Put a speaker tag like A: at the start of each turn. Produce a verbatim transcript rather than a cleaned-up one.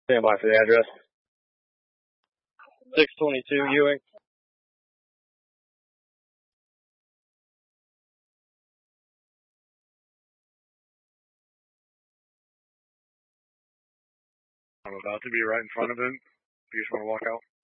A: Stand by for the address. six twenty-two Ewing.
B: I'm about to be right in front of him. You just want to walk out?